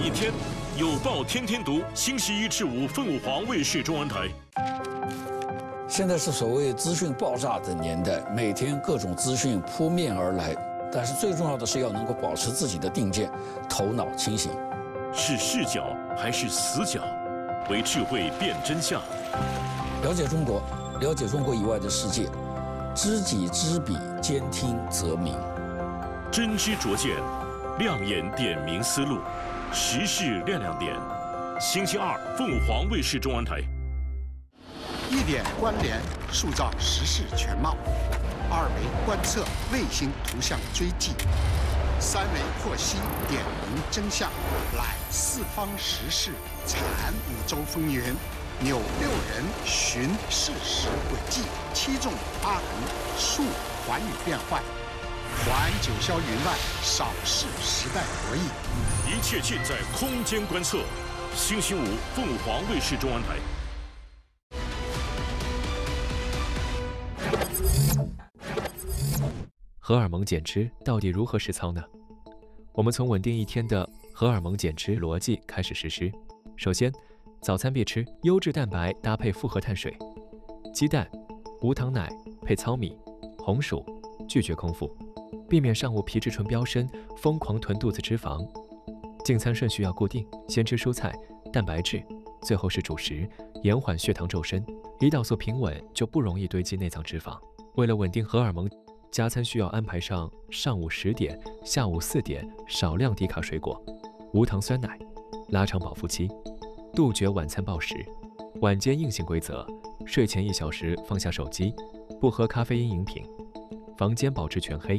一天，有报天天读，星期1至5，凤凰卫视中文台。 现在是所谓资讯爆炸的年代，每天各种资讯扑面而来，但是最重要的是要能够保持自己的定见，头脑清醒。 是视角还是死角？为智慧辨真相。 了解中国，了解中国以外的世界，知己知彼，兼听则明。 真知灼见，亮眼点明思路，时事亮亮点。星期2，凤凰卫视中文台。 1点关联，塑造时事全貌；2维观测，卫星图像追迹；3维获悉，点明真相。揽四方时事，产5洲风云，扭6人寻事实轨迹，7纵8横，述寰宇变幻。环九霄云外，扫视时代博弈。 一切尽在空间观测。星期5，凤凰卫视中文台。 荷尔蒙减脂到底如何实操呢？我们从稳定一天的荷尔蒙减脂逻辑开始实施。首先，早餐必吃优质蛋白搭配复合碳水，鸡蛋、无糖奶配糙米、红薯，拒绝空腹，避免上午皮质醇飙升，疯狂囤肚子脂肪。进餐顺序要固定，先吃蔬菜、蛋白质，最后是主食，延缓血糖骤升。胰岛素平稳，就不容易堆积内脏脂肪。为了稳定荷尔蒙，加餐需要安排上上午10点、下午4点少量低卡水果、无糖酸奶，拉长饱腹期，杜绝晚餐暴食。晚间硬性规则：睡前1小时放下手机，不喝咖啡因饮品，房间保持全黑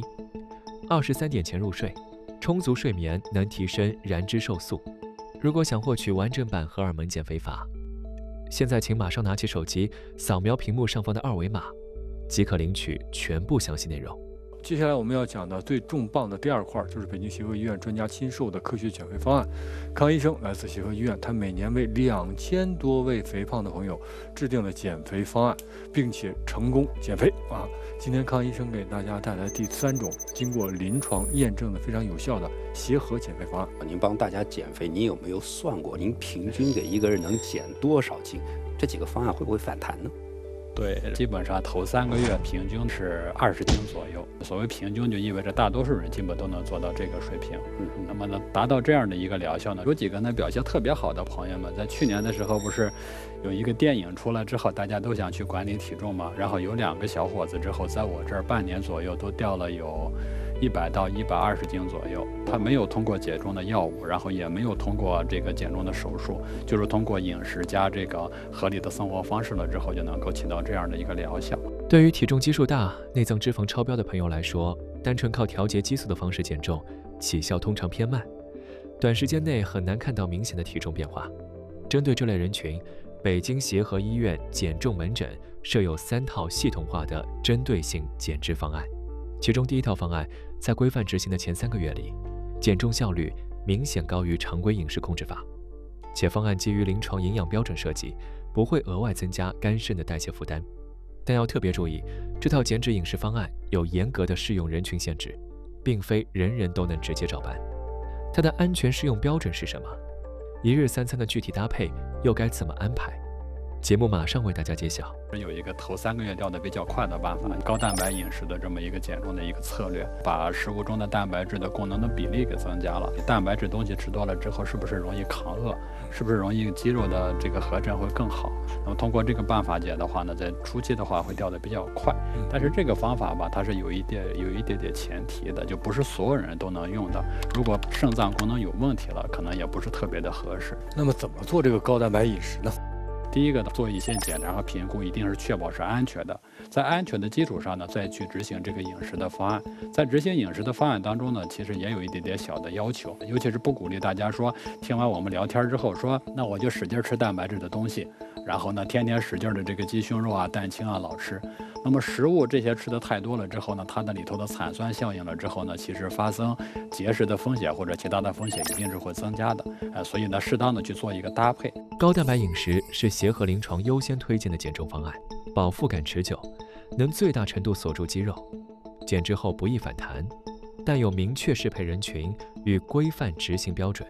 ，23点前入睡。充足睡眠能提升燃脂瘦素。如果想获取完整版荷尔蒙减肥法，现在请马上拿起手机，扫描屏幕上方的2维码，即可领取全部详细内容。 接下来我们要讲的最重磅的第2块，就是北京协和医院专家亲授的科学减肥方案。康医生来自协和医院，他每年为2000多位肥胖的朋友制定了减肥方案，并且成功减肥啊！今天康医生给大家带来第3种经过临床验证的非常有效的协和减肥方案。 您帮大家减肥，您有没有算过您平均给一个人能减多少斤？这几个方案会不会反弹呢？ 对，基本上头3个月平均是20斤左右。所谓平均，就意味着大多数人基本都能做到这个水平。那么呢，达到这样的一个疗效呢，有几个呢表现特别好的朋友们，在去年的时候不是有一个电影出来之后，大家都想去管理体重嘛，然后有2个小伙子之后，在我这儿半年左右都掉了有100到120斤左右。他没有通过减重的药物，然后也没有通过这个减重的手术，就是通过饮食加这个合理的生活方式了之后，就能够起到这样的一个疗效。 对于体重基数大、内脏脂肪超标的朋友来说，单纯靠调节激素的方式减重，起效通常偏慢，短时间内很难看到明显的体重变化。针对这类人群，北京协和医院减重门诊设有3套系统化的针对性减脂方案。其中第1套方案在规范执行的前3个月里，减重效率明显高于常规饮食控制法，且方案基于临床营养标准设计，不会额外增加肝肾的代谢负担。但要特别注意，这套减脂饮食方案有严格的适用人群限制，并非人人都能直接照搬。它的安全适用标准是什么？一日3餐的具体搭配又该怎么安排？节目马上为大家揭晓。 有一个头3个月掉的比较快的办法，高蛋白饮食的这么一个减重的一个策略，把食物中的蛋白质的功能的比例给增加了。蛋白质东西吃多了之后，是不是容易抗饿？是不是容易肌肉的这个合成会更好？那么通过这个办法减的话呢，在初期的话会掉的比较快。但是这个方法吧，它是有一点点前提的，就不是所有人都能用的。如果肾脏功能有问题了，可能也不是特别的合适。 那么怎么做这个高蛋白饮食呢？ 第一个做一些检查和评估，一定是确保是安全的，在安全的基础上呢，再去执行这个饮食的方案。在执行饮食的方案当中呢，其实也有一点点小的要求，尤其是不鼓励大家说，听完我们聊天之后说，那我就使劲吃蛋白质的东西，然后呢，天天使劲的这个鸡胸肉啊、蛋清啊老吃。那么食物这些吃的太多了之后呢，它的里头的产酸效应了之后呢，其实发生结石的风险或者其他的风险一定是会增加的。所以呢，适当的去做一个搭配。 高蛋白饮食是协和临床优先推荐的减重方案，饱腹感持久，能最大程度锁住肌肉，减脂后不易反弹，但有明确适配人群与规范执行标准。